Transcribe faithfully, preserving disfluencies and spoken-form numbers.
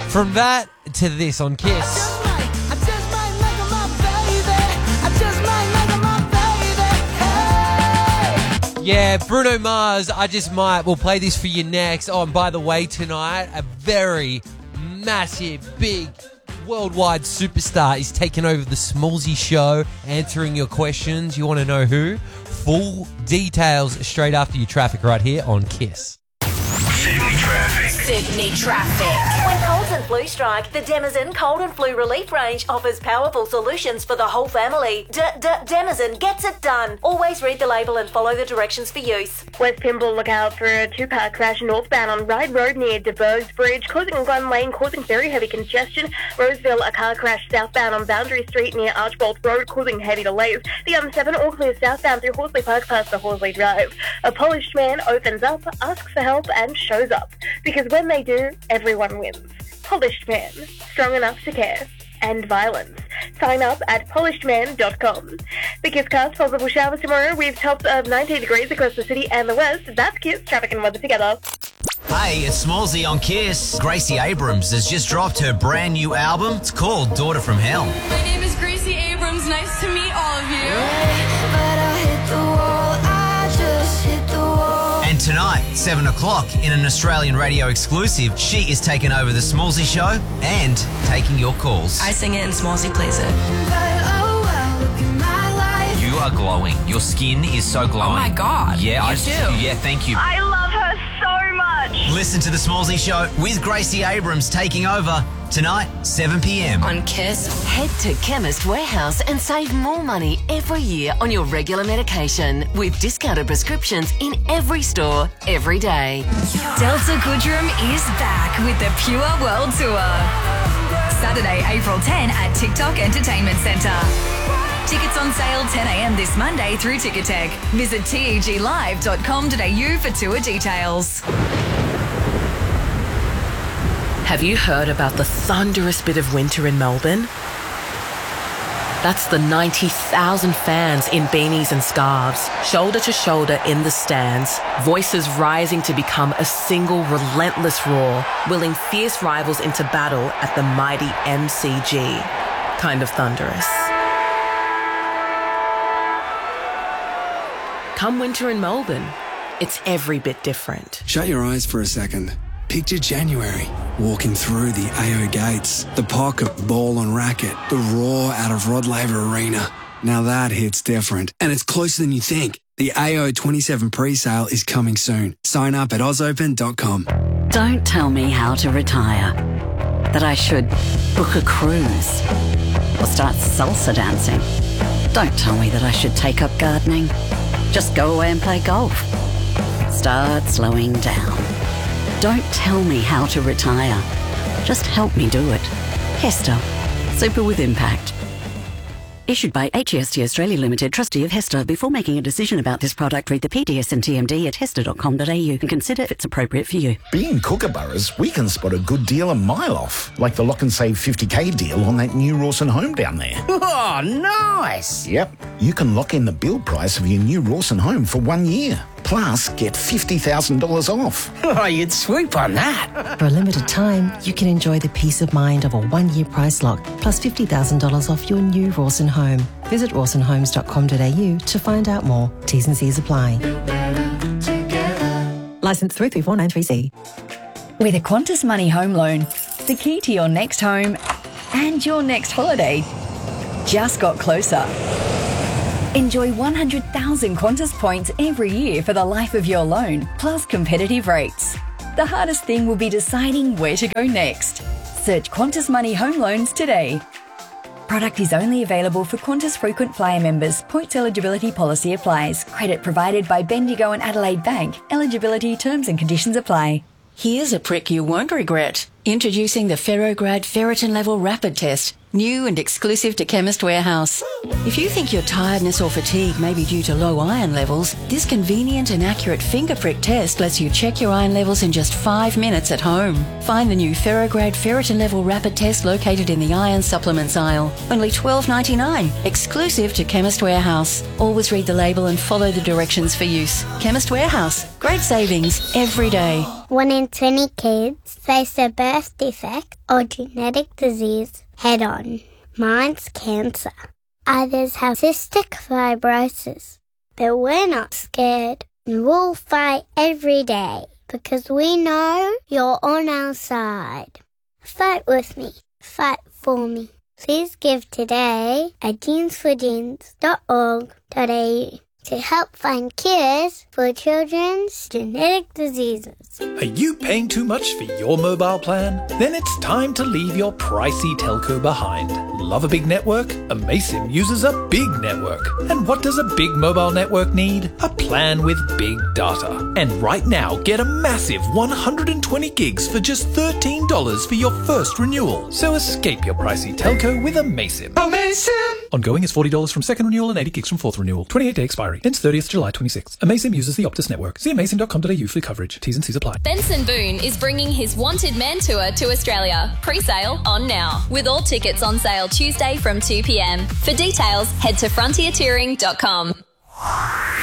From that to this on Kiss. Yeah, Bruno Mars, I Just Might. We'll play this for you next. Oh, and by the way, tonight, a very massive, big, worldwide superstar is taking over the Smallzy Show, answering your questions. You want to know who? Full details straight after your traffic right here on Kiss. Sydney traffic. Sydney traffic. When colds and flu strike, the Denizen Cold and Flu Relief range offers powerful solutions for the whole family. D-D-Denizen gets it done. Always read the label and follow the directions for use. West Pymble, look out for a two-car crash northbound on Ryde Road near DeBergs Bridge, causing Glen Lane, causing very heavy congestion. Roseville, a car crash southbound on Boundary Street near Archbold Road, causing heavy delays. The M seven all clear southbound through Horsley Park past the Horsley Drive. A polished man opens up, asks for help and shows up. Because when they do, everyone wins. Polished Man, strong enough to care. End violence. Sign up at polished man dot com. The Kisscast, possible showers tomorrow with tops of nineteen degrees across the city and the west. That's Kiss, traffic and weather together. Hey, it's Smallzy on Kiss. Gracie Abrams has just dropped her brand new album. It's called Daughter from Hell. My name is Gracie Abrams. Nice to meet all of you. But I hit the wall, I just hit the wall. And tonight, seven o'clock, in an Australian radio exclusive, she is taking over the Smallzy Show and taking your calls. I sing it and Smallzy plays it. Oh, well, look at my life. You are glowing. Your skin is so glowing. Oh my God. Yeah, You I too. Yeah, thank you. I love her so much. Listen to the Smallzy Show with Gracie Abrams taking over tonight, seven p.m. On Kiss. Head to Chemist Warehouse and save more money every year on your regular medication with discounted prescriptions in every store, every day. Delta Goodrem is back with the Pure World Tour. Saturday, April tenth at TikTok Entertainment Centre. Tickets on sale ten a.m. this Monday through Ticketek. Visit teg live dot com dot a u for tour details. Have you heard about the thunderous bit of winter in Melbourne? That's the ninety thousand fans in beanies and scarves, shoulder to shoulder in the stands, voices rising to become a single relentless roar, willing fierce rivals into battle at the mighty M C G. Kind of thunderous. Come winter in Melbourne, it's every bit different. Shut your eyes for a second. Picture January, walking through the A O gates, the pocket ball and racket, the roar out of Rod Laver Arena. Now that hits different, and it's closer than you think. The A O twenty-seven pre-sale is coming soon. Sign up at oz open dot com. Don't tell me how to retire. That I should book a cruise or start salsa dancing. Don't tell me that I should take up gardening. Just go away and play golf. Start slowing down. Don't tell me how to retire. Just help me do it. Hester. Super with impact. Issued by H E S T Australia Limited, trustee of Hester. Before making a decision about this product, read the P D S and T M D at hester dot com dot a u and consider if it's appropriate for you. Being Kookaburras, we can spot a good deal a mile off, like the Lock and Save fifty K deal on that new Rawson home down there. Oh, nice! Yep, you can lock in the build price of your new Rawson home for one year. Plus, get fifty thousand dollars off. Oh, you'd swoop on that. For a limited time, you can enjoy the peace of mind of a one-year price lock, plus fifty thousand dollars off your new Rawson home. Visit rawson homes dot com dot a u to find out more. T's and C's apply. Licence three three four nine three C. With a Qantas Money Home Loan, the key to your next home and your next holiday just got closer. Enjoy one hundred thousand Qantas points every year for the life of your loan, plus competitive rates. The hardest thing will be deciding where to go next. Search Qantas Money Home Loans today. Product is only available for Qantas frequent flyer members. Points eligibility policy applies. Credit provided by Bendigo and Adelaide Bank. Eligibility terms and conditions apply. Here's a prick you won't regret. Introducing the Ferrograd Ferritin Level Rapid Test. New and exclusive to Chemist Warehouse. If you think your tiredness or fatigue may be due to low iron levels, this convenient and accurate finger prick test lets you check your iron levels in just five minutes at home. Find the new Ferrograd Ferritin Level Rapid Test located in the iron supplements aisle. Only twelve ninety-nine, exclusive to Chemist Warehouse. Always read the label and follow the directions for use. Chemist Warehouse. Great savings every day. one in twenty kids face a birth defect or genetic disease head-on. Mine's cancer. Others have cystic fibrosis. But we're not scared, and we'll fight every day because we know you're on our side. Fight with me. Fight for me. Please give today at jeans for jeans dot org dot a u to help find cures for children's genetic diseases. Are you paying too much for your mobile plan? Then it's time to leave your pricey telco behind. Love a big network? Amaysim uses a big network. And what does a big mobile network need? A plan with big data. And right now, get a massive one hundred twenty gigs for just thirteen dollars for your first renewal. So escape your pricey telco with Amaysim. Amaysim! Ongoing is forty dollars from second renewal and eighty gigs from fourth renewal. twenty-eight day expiry. Ends thirtieth July twenty-sixth. Amaysim uses the Optus network. See amaysim dot com dot a u for coverage. T's and C's apply. Benson Boone is bringing his Wanted Men Tour to Australia. Pre-sale on now. With all tickets on sale Tuesday from two p m. For details, head to frontier touring dot com.